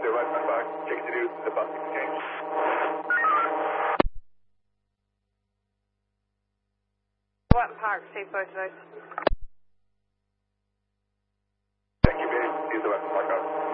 the right man back. Check to do the bus exchange. What Park, see both of those. Thank you, babe. Use the right man back up.